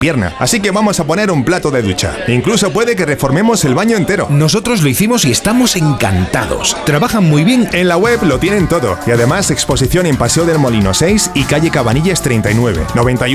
pierna. Así que vamos a poner un plato de ducha. Incluso puede que reformemos el baño entero. Nosotros lo hicimos y estamos encantados. Trabajan muy bien. En la web lo tienen todo. Y además exposición en Paseo del Molino 6 y calle Cabanillas 39. 91